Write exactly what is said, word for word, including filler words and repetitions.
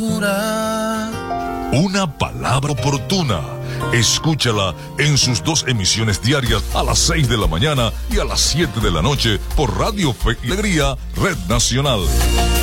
Una palabra oportuna. Escúchala en sus dos emisiones diarias a las seis de la mañana y a las siete de la noche por Radio Fe y Alegría, Red Nacional.